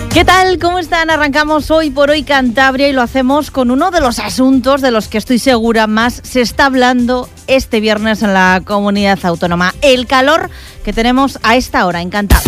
¿Qué tal? ¿Cómo están? Arrancamos Hoy por Hoy Cantabria y lo hacemos con uno de los asuntos de los que estoy segura más se está hablando este viernes en la comunidad autónoma. El calor que tenemos a esta hora en Cantabria.